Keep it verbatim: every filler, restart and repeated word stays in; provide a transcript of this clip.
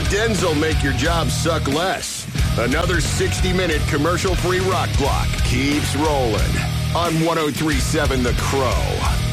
let Denzel make your job suck less. Another sixty-minute commercial-free rock block keeps rolling on one oh three point seven The Crow.